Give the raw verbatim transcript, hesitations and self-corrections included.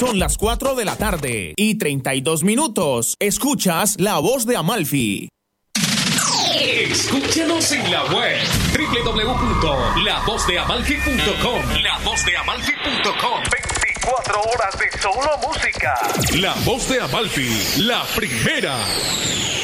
Son las cuatro de la tarde y treinta y dos minutos. Escuchas La Voz de Amalfi. Escúchanos en la web doble u doble u doble u punto la voz de amalfi punto com. la voz de amalfi punto com. veinticuatro horas de solo música. La Voz de Amalfi, la primera.